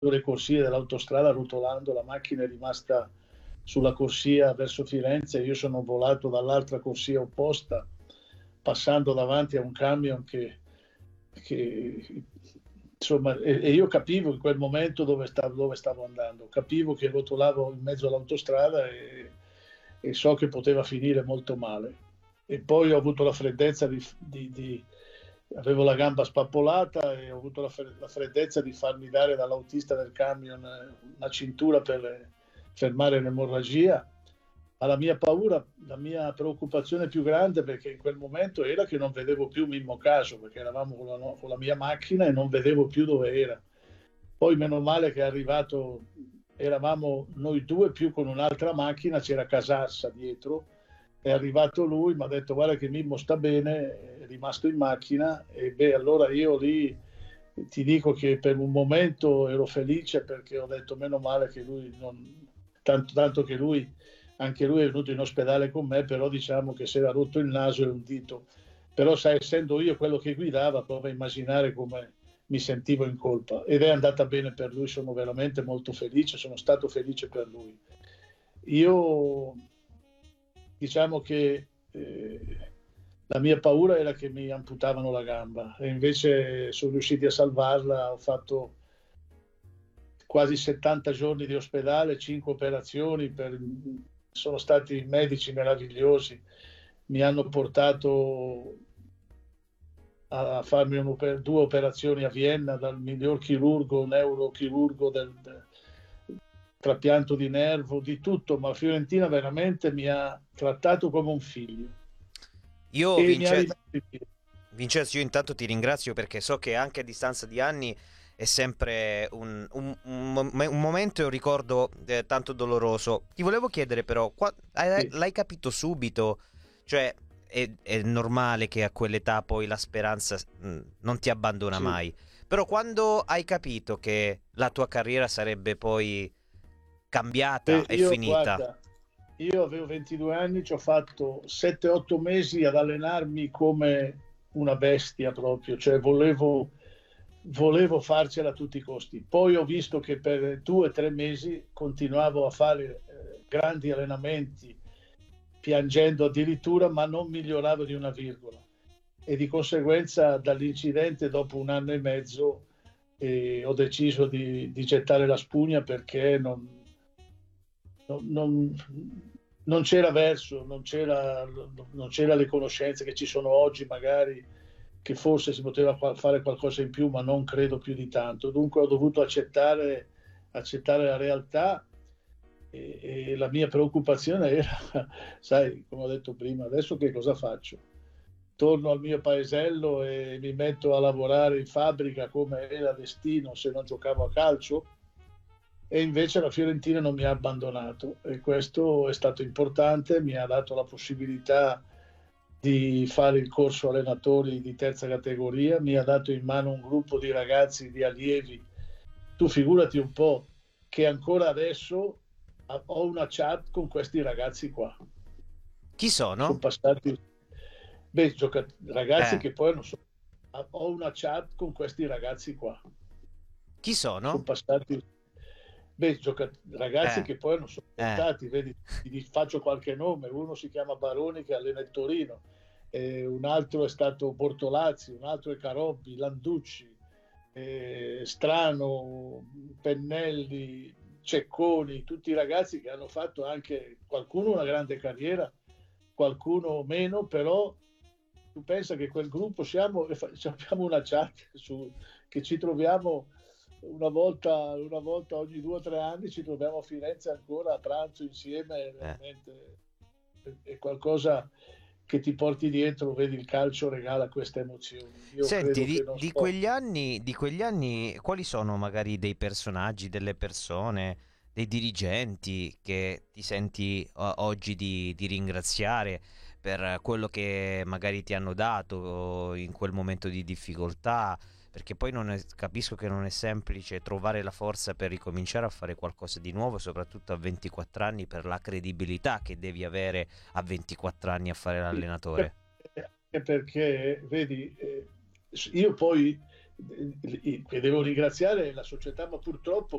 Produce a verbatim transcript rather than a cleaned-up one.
le corsie dell'autostrada rotolando, la macchina è rimasta sulla corsia verso Firenze, io sono volato dall'altra corsia opposta, passando davanti a un camion che, che insomma, e, e io capivo in quel momento dove stavo, dove stavo andando, capivo che rotolavo in mezzo all'autostrada e, e so che poteva finire molto male. E poi ho avuto la freddezza di, di, di avevo la gamba spappolata e ho avuto la, la freddezza di farmi dare dall'autista del camion una cintura per fermare l'emorragia. Ma la mia paura, la mia preoccupazione più grande, perché in quel momento era che non vedevo più Mimmo Caso, perché eravamo con la, con la mia macchina e non vedevo più dove era. Poi meno male che è arrivato, eravamo noi due più con un'altra macchina, c'era Casassa dietro, è arrivato lui, mi ha detto guarda che Mimmo sta bene, è rimasto in macchina, e beh allora io lì ti dico che per un momento ero felice, perché ho detto meno male che lui non, tanto, tanto che lui, anche lui è venuto in ospedale con me, però diciamo che si era rotto il naso e un dito, però sai, essendo io quello che guidava, prova a immaginare come mi sentivo in colpa, ed è andata bene per lui, sono veramente molto felice, sono stato felice per lui. Io diciamo che eh, la mia paura era che mi amputavano la gamba, e invece sono riusciti a salvarla. Ho fatto quasi settanta giorni di ospedale, cinque operazioni, per... sono stati medici meravigliosi, mi hanno portato a farmi un, due operazioni a Vienna dal miglior chirurgo, neurochirurgo del, del trapianto di nervo, di tutto, ma Fiorentina veramente mi ha trattato come un figlio. Io, e Vince... mi ha rimesso... Vincenzo, io intanto ti ringrazio, perché so che anche a distanza di anni è sempre un, un, un, un momento e un ricordo eh, tanto doloroso. Ti volevo chiedere però, qua, hai, Sì. l'hai capito subito? Cioè, è, è normale che a quell'età poi la speranza mh, non ti abbandona Sì. mai. Però quando hai capito che la tua carriera sarebbe poi cambiata Beh, e io, finita? guarda, io avevo ventidue anni, ci ho fatto sette otto mesi ad allenarmi come una bestia proprio, cioè volevo, volevo farcela a tutti i costi. Poi ho visto che per due o tre mesi continuavo a fare eh, grandi allenamenti, piangendo addirittura, ma non miglioravo di una virgola. E di conseguenza dall'incidente, dopo un anno e mezzo, eh, ho deciso di, di gettare la spugna, perché non non, non c'era verso, non c'era, non c'era le conoscenze che ci sono oggi, magari, che forse si poteva fare qualcosa in più, ma non credo più di tanto. Dunque ho dovuto accettare, accettare la realtà, e, e la mia preoccupazione era, sai, come ho detto prima, adesso che cosa faccio? Torno al mio paesello e mi metto a lavorare in fabbrica come era destino se non giocavo a calcio? E invece la Fiorentina non mi ha abbandonato, e questo è stato importante, mi ha dato la possibilità di fare il corso allenatori di terza categoria, mi ha dato in mano un gruppo di ragazzi, di allievi. Tu figurati un po' che ancora adesso ho una chat con questi ragazzi qua. Chi Sono sono? passati, beh, gioca- ragazzi Eh, che poi non so, ho una chat con questi ragazzi qua. chi Sono sono? passati, beh, gioca- ragazzi Eh, che poi non sono eh. contati, vedi, ti faccio qualche nome: uno si chiama Baroni, che allena il Torino, eh, un altro è stato Bortolazzi, un altro è Carobbi, Landucci, eh, Strano, Pennelli, Cecconi, tutti i ragazzi che hanno fatto anche, qualcuno una grande carriera, qualcuno meno, però tu pensa che quel gruppo siamo, abbiamo una chat su, che ci troviamo una volta, una volta ogni due o tre anni, ci troviamo a Firenze ancora a pranzo insieme. Eh. Veramente è qualcosa che ti porti dietro, vedi, il calcio regala queste emozioni. Io Senti, credo di, che non di so. quegli anni, di quegli anni, quali sono magari dei personaggi, delle persone, dei dirigenti che ti senti o- oggi di, di ringraziare per quello che magari ti hanno dato in quel momento di difficoltà? Perché poi non è- capisco che non è semplice trovare la forza per ricominciare a fare qualcosa di nuovo, soprattutto a ventiquattro anni, per la credibilità che devi avere a ventiquattro anni a fare l'allenatore. Anche perché, vedi, eh, io poi che devo ringraziare la società, ma purtroppo